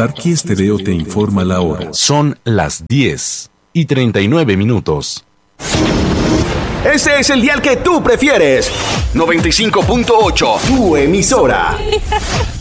Tarqui Estéreo te informa la hora. Son las 10:39. Ese es el dial que tú prefieres. 95.8, tu emisora.